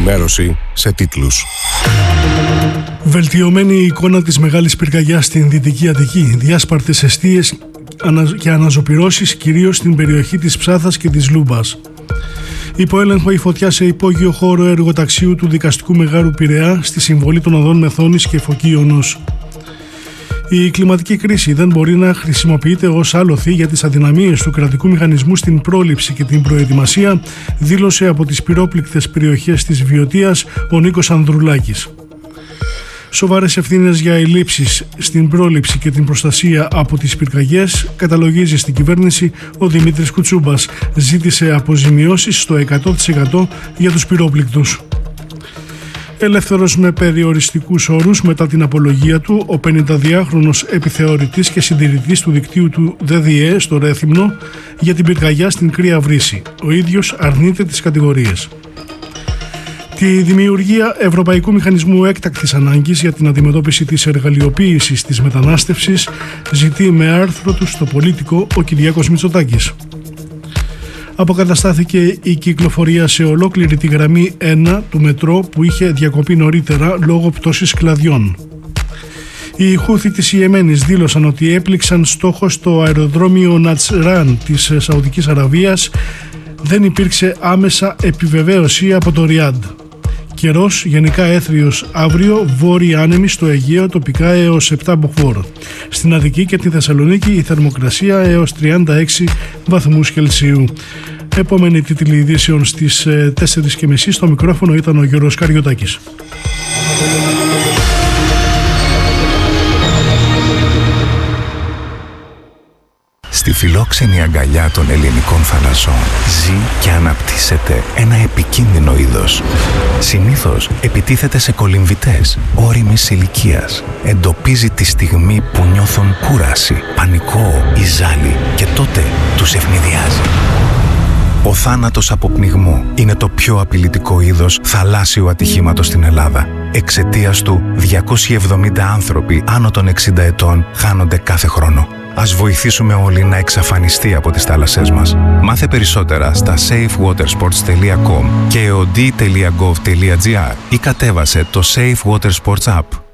Ενημέρωση σε τίτλους. Βελτιωμένη εικόνα της μεγάλης πυρκαγιάς στην Δυτική Αττική, διάσπαρτες εστίες και αναζωπυρώσεις κυρίως στην περιοχή της Ψάθας και της Λούμπας. Υπό έλεγχο η φωτιά σε υπόγειο χώρο εργοταξίου του Δικαστικού Μεγάρου Πειραιά στη συμβολή των οδών Μεθόνης και Φωκίωνος. Η κλιματική κρίση δεν μπορεί να χρησιμοποιείται ως άλοθη για τις αδυναμίες του κρατικού μηχανισμού στην πρόληψη και την προετοιμασία, δήλωσε από τις πυρόπληκτες περιοχές της Βιωτίας ο Νίκος Ανδρουλάκης. Σοβαρές ευθύνες για ελλείψεις στην πρόληψη και την προστασία από τις πυρκαγιές καταλογίζει στην κυβέρνηση ο Δημήτρης Κουτσούμπας. Ζήτησε αποζημιώσεις στο 100% για τους πυρόπληκτους. Ελεύθερος με περιοριστικούς όρους μετά την απολογία του, ο 52χρονος επιθεωρητής και συντηρητής του δικτύου του ΔΔΕ στο Ρέθυμνο για την πυρκαγιά στην Κρύα Βρύση. Ο ίδιος αρνείται τις κατηγορίες. Τη δημιουργία Ευρωπαϊκού Μηχανισμού Έκτακτης Ανάγκης για την αντιμετώπιση της εργαλειοποίησης της μετανάστευσης ζητεί με άρθρο του στο Πολίτικο ο Κυριάκος Μητσοτάκης. Αποκαταστάθηκε η κυκλοφορία σε ολόκληρη τη γραμμή 1 του μετρό που είχε διακοπεί νωρίτερα λόγω πτώσης κλαδιών. Οι Χούθι της Ιεμένης δήλωσαν ότι έπληξαν στόχο στο αεροδρόμιο Νατσράν της Σαουδικής Αραβίας. Δεν υπήρξε άμεσα επιβεβαίωση από το Ριάντ. Καιρός γενικά έθριος αύριο, βόρειοι άνεμοι στο Αιγαίο τοπικά έως 7 μποφόρ. Στην Αττική και τη Θεσσαλονίκη η θερμοκρασία έως 36 βαθμούς Κελσίου. Επόμενη τίτλη ειδήσεων στις 4:30 στο μικρόφωνο ήταν ο Γιώργος Καριωτάκης. Στη φιλόξενη αγκαλιά των ελληνικών θαλασσών ζει και αναπτύσσεται ένα επικίνδυνο είδος. Συνήθως επιτίθεται σε κολυμβητές ώριμης ηλικίας. Εντοπίζει τη στιγμή που νιώθουν κούραση, πανικό ή ζάλι και τότε τους ευνηδιάζει. Ο θάνατος από πνιγμό είναι το πιο απειλητικό είδος θαλάσσιου ατυχήματος στην Ελλάδα. Εξαιτίας του, 270 άνθρωποι άνω των 60 ετών χάνονται κάθε χρόνο. Ας βοηθήσουμε όλοι να εξαφανιστεί από τις θάλασσές μας. Μάθε περισσότερα στα safewatersports.com και eod.gov.gr ή κατέβασε το Safe Water Sports App.